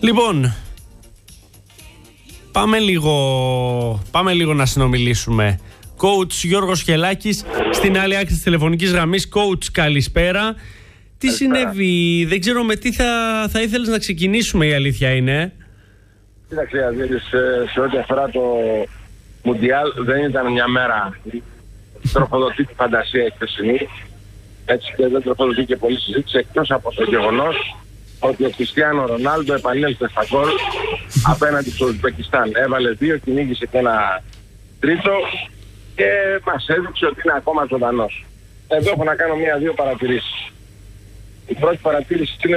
Λοιπόν, πάμε λίγο να συνομιλήσουμε. Coach Γιώργος Χελάκης, στην άλλη άκρη της τηλεφωνικής γραμμής. Coach, καλησπέρα. Τι συνέβη, δεν ξέρω με τι θα ήθελες να ξεκινήσουμε, η αλήθεια είναι. Κοίταξε, Αζήρης, σε ό,τι αφορά το Μουντιάλ δεν ήταν μια μέρα. Τροφοδοτεί τη φαντασία η χθεσινή. Έτσι και δεν τροφοδοτεί και πολλή συζήτηση, εκτός από το γεγονός ότι ο Κριστιάνο Ρονάλντο επανέλθε στα γκολ απέναντι στο Ουσμπεκιστάν. Έβαλε 2, κυνήγησε και ένα τρίτο και μας έδειξε ότι είναι ακόμα ζωντανός. Εδώ έχω να κάνω 1-2 παρατηρήσεις. Η πρώτη παρατήρηση είναι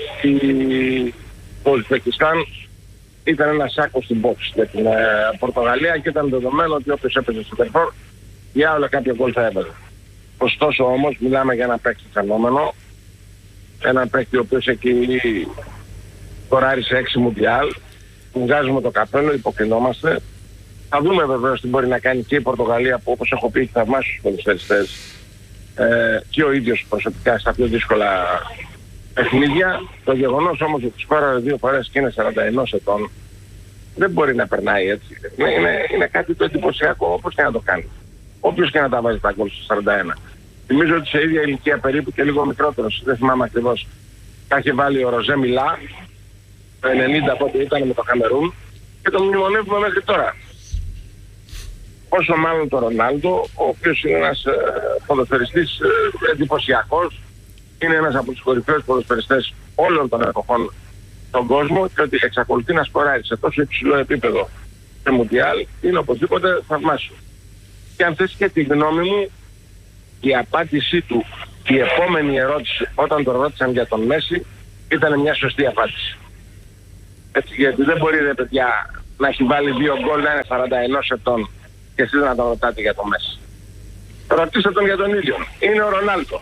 ότι το Ουσμπεκιστάν ήταν ένα σάκο στην box για την Πορτογαλία και ήταν δεδομένο ότι όποιος έπαιζε στο τερφόρ για όλα κάποιο γκολ θα έβαζε. Ωστόσο όμως μιλάμε για ένα παίκτη φαινόμενο, ένα παίκτη ο οποίος έχει κοράρει σε 6 Μουντιάλ, βγάζουμε το καπέλο, υποκρινόμαστε. Θα δούμε βεβαίως τι μπορεί να κάνει και η Πορτογαλία που, όπως έχω πει, έχει θαυμάσει τους ποδοσφαιριστές και ο ίδιος προσωπικά στα πιο δύσκολα παιχνίδια. Το γεγονός όμως ότι σκόραρε 2 φορές και είναι 41 ετών δεν μπορεί να περνάει έτσι. Είναι κάτι το εντυπωσιακό, όπως και να το κάνει. Όποιος και να τα βάζει τα γκολ στο 41. Θυμίζω ότι σε ίδια ηλικία περίπου και λίγο μικρότερος, δεν θυμάμαι ακριβώς, τα είχε βάλει ο Ροζέ Μιλά το 90 πότε ήταν με το Καμερούν και τον μνημονεύουμε μέχρι τώρα. Όσο μάλλον το Ρονάλντο, ο οποίος είναι ένας ποδοσφαιριστής εντυπωσιακός, είναι ένας από τους κορυφαίους ποδοσφαιριστές όλων των εποχών στον κόσμο και ότι εξακολουθεί να σκοράρει σε τόσο υψηλό επίπεδο σε Μουντιάλ είναι οπωσδήποτε θαυμάσιο. Και αν θες και τη γνώμη μου, η απάντησή του, η επόμενη ερώτηση όταν τον ρώτησαν για τον Μέση ήταν μια σωστή απάντηση. Έτσι, γιατί δεν μπορεί, ρε παιδιά, να έχει βάλει 2 γκολ, να είναι 41 ετών και εσείς να τον ρωτάτε για τον Μέση. Ρωτήστε τον για τον ίδιο. Είναι ο Ρονάλντο.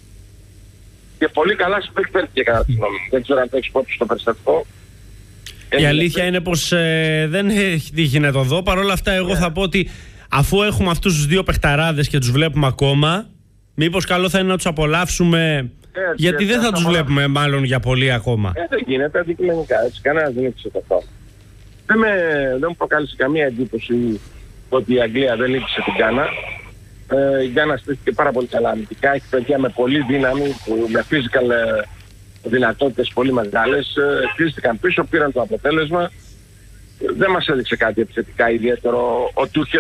Και πολύ καλά συμπεριφέρθηκε κατά τη γνώμη μου. Δεν ξέρω αν το έχεις υπόψη στο περιστατικό. Η αλήθεια είναι πως δεν έχει τύχει να το δω. Παρ' όλα αυτά εγώ θα πω ότι αφού έχουμε αυτούς τους 2 παιχταράδες και τους βλέπουμε ακόμα, μήπως καλό θα είναι να τους απολαύσουμε, γιατί δεν θα τους βλέπουμε μάλλον για πολύ ακόμα. Δεν γίνεται αντικειμενικά, έτσι, κανένας δεν νίκησε το αυτό. Δεν μου προκάλεσε καμία εντύπωση ότι η Αγγλία δεν νίκησε την Γκάνα. Η Γκάνα στήθηκε πάρα πολύ καλά αμυντικά, έχει παιδιά με πολύ δύναμη, με physical δυνατότητες πολύ μεγάλες, κλείστηκαν πίσω, πήραν το αποτέλεσμα. Δεν μας έδειξε κάτι επιθετικά ιδιαίτερο. Ο Τούχελ,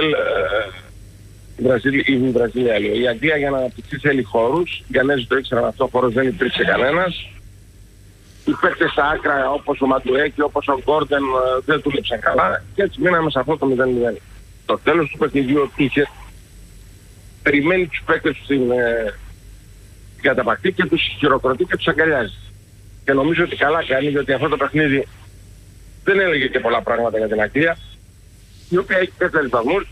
η Βραζιλία λέει. Η Αγγλία για να αναπτυχθεί θέλει χώρους. Οι Γκανέζοι το ήξεραν αυτό, χώρος δεν υπήρξε κανένας. Οι παίκτες στα άκρα όπως ο Ματουέκη, όπως ο Γκόρντεν δεν δούλεψαν καλά και έτσι μείναμε σε αυτό το 0-0. Το τέλος του παιχνιδιού ο Τούχελ περιμένει τους παίκτες στην καταπακτή και τους χειροκροτεί και τους αγκαλιάζει. Και νομίζω ότι καλά κάνει, γιατί αυτό το παιχνίδι δεν έλεγε και πολλά πράγματα για την Αγγλία, η οποία έχει 4 βαθμούς,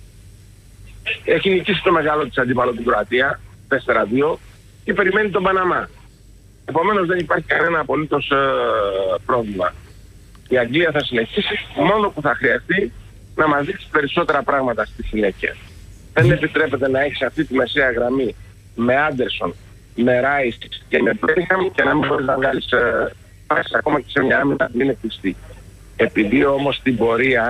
έχει νικήσει το μεγάλο της αντίπαλο την Κροατία, 4-2, και περιμένει τον Παναμά. Επομένως δεν υπάρχει κανένα απολύτως πρόβλημα. Η Αγγλία θα συνεχίσει, μόνο που θα χρειαστεί να μας δείξει περισσότερα πράγματα στη συνέχεια. Δεν επιτρέπεται να έχεις αυτή τη μεσαία γραμμή με Άντερσον, με Ράις και με Μπέριγχαμ και να μην μπορείς να βγάλεις πάση ακόμα και σε μια άμυνα που είναι κλειστή. Επειδή όμως στην πορεία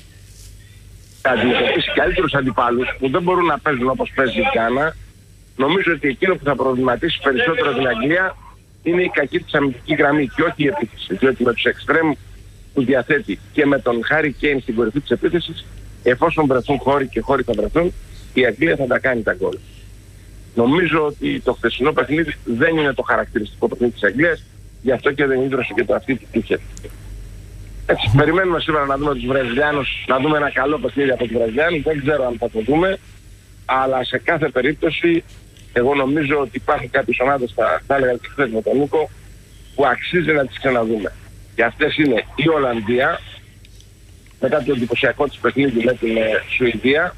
θα αντιμετωπίσει καλύτερους αντιπάλους που δεν μπορούν να παίζουν όπως παίζει η Γκάνα, νομίζω ότι εκείνο που θα προβληματίσει περισσότερο την Αγγλία είναι η κακή της αμυντική γραμμή και όχι η επίθεση. Διότι με τους εξτρέμ που διαθέτει και με τον Χάρι Κέιν στην κορυφή της επίθεσης, εφόσον βρεθούν χώροι και χώροι θα βρεθούν, η Αγγλία θα τα κάνει τα γκολ. Νομίζω ότι το χθεσινό παιχνίδι δεν είναι το χαρακτηριστικό παιχνίδι της Αγγλίας, γι' αυτό και δεν ίδρωσε και το αυτή του Τούχελ. Έτσι, περιμένουμε σήμερα να δούμε τους Βραζιλιάνους, να δούμε ένα καλό παιχνίδι από τους Βραζιλιάνους. Δεν ξέρω αν θα το δούμε, αλλά σε κάθε περίπτωση εγώ νομίζω ότι υπάρχουν κάποιες ομάδες, θα έλεγα και χθες με τον Νίκο, που αξίζει να τις ξαναδούμε. Και αυτές είναι η Ολλανδία, μετά το εντυπωσιακό της παιχνίδι με την Σουηδία,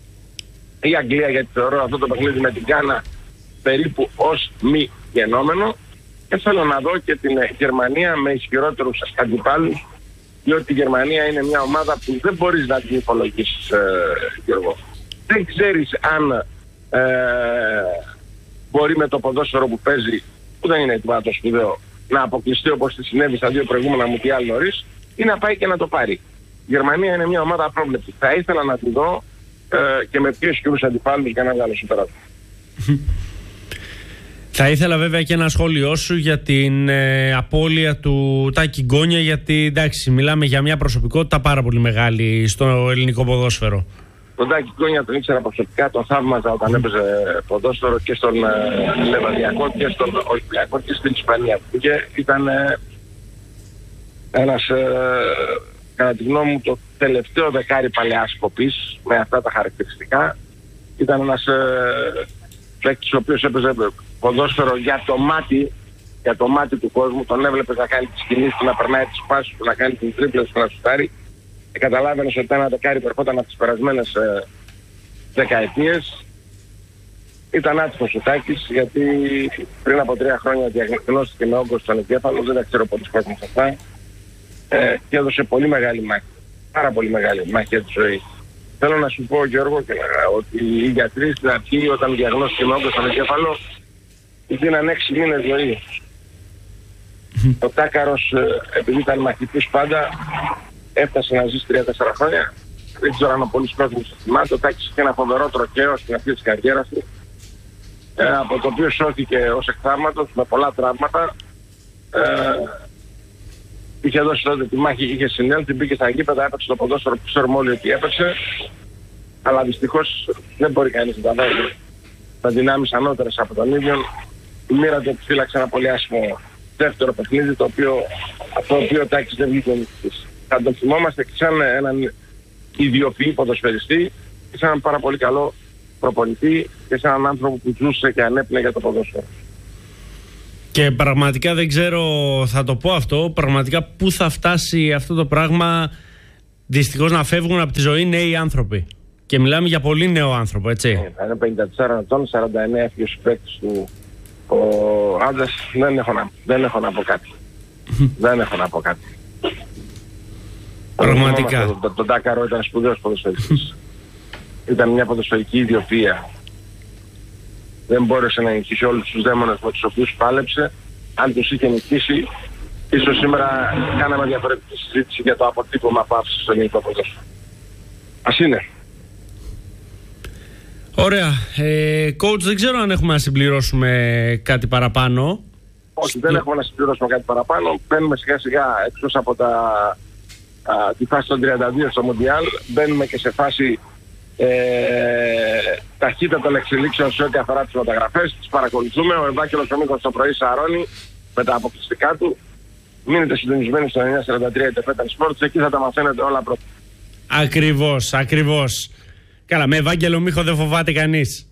η Αγγλία, γιατί θεωρώ αυτό το παιχνίδι με την Γκάνα περίπου ως μη γενόμενο, και θέλω να δω και την Γερμανία με ισχυρότερους αντιπάλους, διότι η Γερμανία είναι μια ομάδα που δεν μπορείς να την υπολογίσεις, Γιώργο. Δεν ξέρεις αν μπορεί με το ποδόσφαιρο που παίζει, που δεν είναι τίποτα το σπουδαίο, να αποκλειστεί όπως τη συνέβη στα 2 προηγούμενα Μουντιάλ νωρίς, ή να πάει και να το πάρει. Η Γερμανία είναι μια ομάδα απρόβλεπτη. Θα ήθελα να τη δω και με πιο ισχυρούς αντιπάλους για να βγάλω σупέρα. Θα ήθελα βέβαια και ένα σχόλιο σου για την απώλεια του Τάκη Γκόνια, γιατί εντάξει, μιλάμε για μια προσωπικότητα πάρα πολύ μεγάλη στο ελληνικό ποδόσφαιρο. Τον Τάκη Γκόνια τον ήξερα προσωπικά, τον θαύμαζα όταν έπαιζε ποδόσφαιρο και στον Λεβαδιακό και στον Ολυμπιακό και στην Ισπανία. Και ήταν ένας, κατά τη γνώμη μου, το τελευταίο δεκάρι παλαιάς κοπής με αυτά τα χαρακτηριστικά. Ήταν ένας παίκτης ο οποίος έπαιζε ποδόσφαιρο για το μάτι του κόσμου. Τον έβλεπε να κάνει τις κινήσεις του, να περνάει τις πάσεις του, να κάνει την τρίπλα του, να σουτάρει. Καταλάβαινες ότι ένα δεκάρι περχόταν από τις περασμένες δεκαετίες. Ήταν άτυχος ο Τάκης, γιατί πριν από 3 χρόνια διαγνωστήκε με όγκο στον εγκέφαλο, δεν τα ξέρω πολλοί κόσμος αυτά, και έδωσε πολύ μεγάλη μάχη, πάρα πολύ μεγάλη μάχη για τη ζωή. Θέλω να σου πω, Γιώργο, ότι οι γιατροί στην αρχή, όταν διαγνώστηκε με όγκο στον εγκέφαλο, δίναν 6 μήνες ζωή. Ο Τάκαρος, επειδή ήταν μαχητής πάντα, έφτασε να ζήσει 3-4 χρόνια. Δεν ξέρω αν ο πολλής κόσμος το θυμάται. Ο Τάκης είχε ένα φοβερό τροχαίο στην αρχή της καριέρας του, από το οποίο σώθηκε ως εκ θαύματος με πολλά τραύματα. Είχε δώσει τότε τη μάχη, είχε συνέλθει, μπήκε στα γήπεδα, έπαιξε το ποδόσφαιρο που ξέρουμε όλοι ότι έπαιξε. Αλλά δυστυχώς δεν μπορεί κανείς να τα δώσει με δυνάμεις ανώτερες από τον ίδιο. Η μοίρα του φύλαξε ένα πολύ άσχημο δεύτερο παιχνίδι, το οποίο ο Τάκης δεν βγήκε νικητής. Θα τον θυμόμαστε και σαν έναν ιδιοποιή ποδοσφαιριστή και σαν έναν πάρα πολύ καλό προπονητή και σαν έναν άνθρωπο που ζούσε και ανέπνεε για το ποδόσφαιρο. Και πραγματικά δεν ξέρω, θα το πω αυτό, πραγματικά πού θα φτάσει αυτό το πράγμα, δυστυχώς να φεύγουν από τη ζωή νέοι άνθρωποι. Και μιλάμε για πολύ νέο άνθρωπο, έτσι. Θα είναι 54 ετών, 49 έφυγε στους παίκτες του. Ο άντρας δεν έχω να πω κάτι. Δεν έχω να πω κάτι. Πραγματικά. Τον Τάκαρο ήταν σπουδαίος ποδοσφαιριστής. Ήταν μια ποδοσφαιρική ιδιοφυΐα. Δεν μπόρεσε να νικήσει όλους τους δαίμονες με τους οποίους πάλεψε. Αν τους είχε νικήσει, ίσως σήμερα κάναμε διαφορετική συζήτηση για το αποτύπωμα που άφησε στο ελληνικό ποδόσφαιρο. Ας είναι. Ωραία. Coach, δεν ξέρω αν έχουμε να συμπληρώσουμε κάτι παραπάνω. Όχι, δεν έχουμε να συμπληρώσουμε κάτι παραπάνω. Μπαίνουμε σιγά σιγά εκτός από τη φάση των 32 στο Μουντιάλ. Μπαίνουμε και σε φάση ταχύτατων εξελίξεων σε ό,τι αφορά τις μεταγραφές. Τις παρακολουθούμε. Ο Ευάγγελος ο Μίκος το πρωί σαρώνει με τα αποκλειστικά του. Μείνετε συντονισμένοι στο 943 Independent Sports. Εκεί θα τα μαθαίνετε όλα πρώτα. Ακριβώς, ακριβώς. Καλά, με Ευάγγελο Μίχο δεν φοβάται κανείς.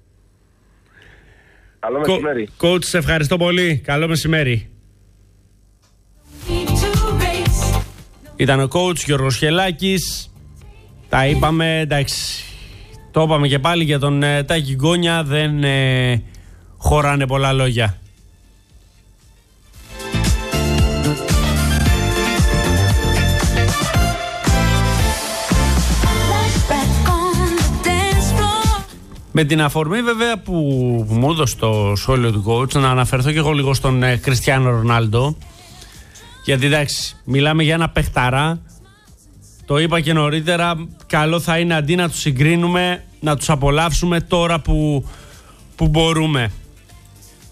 Καλό μεσημέρι. Coach, σε ευχαριστώ πολύ. Καλό μεσημέρι. Ήταν ο coach Γιώργος Χελάκης. Τα είπαμε, εντάξει. Το είπαμε και πάλι για τον Τάκη Γκόνια. Δεν χωράνε πολλά λόγια. Με την αφορμή βέβαια που μου έδωσε το σχόλιο του coach, να αναφερθώ και εγώ λίγο στον Κριστιάνο Ρονάλντο. Γιατί εντάξει, μιλάμε για ένα παιχταρά. Το είπα και νωρίτερα, καλό θα είναι αντί να τους συγκρίνουμε, να τους απολαύσουμε τώρα που μπορούμε.